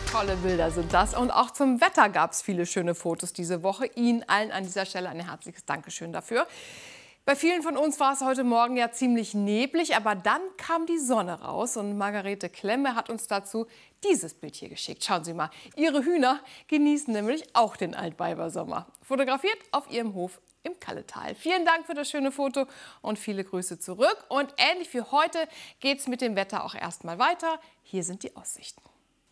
Tolle Bilder sind das. Und auch zum Wetter gab es viele schöne Fotos diese Woche. Ihnen allen an dieser Stelle ein herzliches Dankeschön dafür. Bei vielen von uns war es heute Morgen ja ziemlich neblig, aber dann kam die Sonne raus und Margarete Klemme hat uns dazu dieses Bild hier geschickt. Schauen Sie mal, Ihre Hühner genießen nämlich auch den Altweibersommer. Fotografiert auf Ihrem Hof im Kalletal. Vielen Dank für das schöne Foto und viele Grüße zurück. Und ähnlich wie heute geht es mit dem Wetter auch erstmal weiter. Hier sind die Aussichten.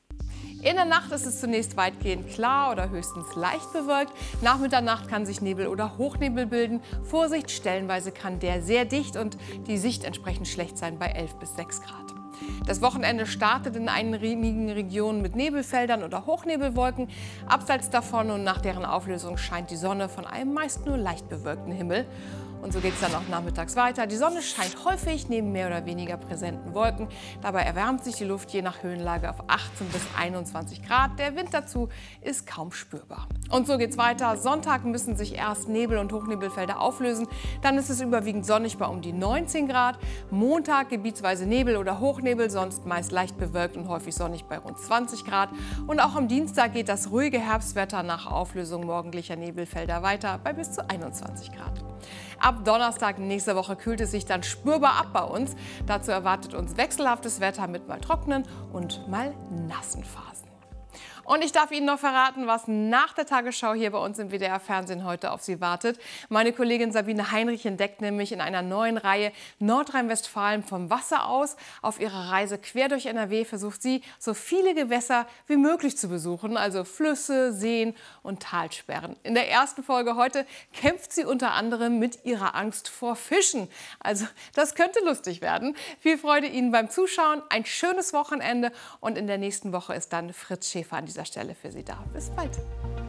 In der Nacht ist es zunächst weitgehend klar oder höchstens leicht bewölkt. Nach Mitternacht kann sich Nebel oder Hochnebel bilden. Vorsicht, stellenweise kann der sehr dicht und die Sicht entsprechend schlecht sein bei 11 bis 6 Grad. Das Wochenende startet in einigen Regionen mit Nebelfeldern oder Hochnebelwolken. Abseits davon und nach deren Auflösung scheint die Sonne von einem meist nur leicht bewölkten Himmel. Und so geht es dann auch nachmittags weiter. Die Sonne scheint häufig neben mehr oder weniger präsenten Wolken. Dabei erwärmt sich die Luft je nach Höhenlage auf 18 bis 21 Grad. Der Wind dazu ist kaum spürbar. Und so geht es weiter. Sonntag müssen sich erst Nebel- und Hochnebelfelder auflösen. Dann ist es überwiegend sonnig bei um die 19 Grad. Montag gebietsweise Nebel oder Hochnebel, sonst meist leicht bewölkt und häufig sonnig bei rund 20 Grad. Und auch am Dienstag geht das ruhige Herbstwetter nach Auflösung morgendlicher Nebelfelder weiter bei bis zu 21 Grad. Ab Donnerstag nächste Woche kühlt es sich dann spürbar ab bei uns. Dazu erwartet uns wechselhaftes Wetter mit mal trockenen und mal nassen Phasen. Und ich darf Ihnen noch verraten, was nach der Tagesschau hier bei uns im WDR-Fernsehen heute auf Sie wartet. Meine Kollegin Sabine Heinrich entdeckt nämlich in einer neuen Reihe Nordrhein-Westfalen vom Wasser aus. Auf ihrer Reise quer durch NRW versucht sie, so viele Gewässer wie möglich zu besuchen, also Flüsse, Seen und Talsperren. In der ersten Folge heute kämpft sie unter anderem mit ihrer Angst vor Fischen. Also das könnte lustig werden. Viel Freude Ihnen beim Zuschauen, ein schönes Wochenende und in der nächsten Woche ist dann Fritz Schäfer an dieser Stelle für Sie da. Bis bald.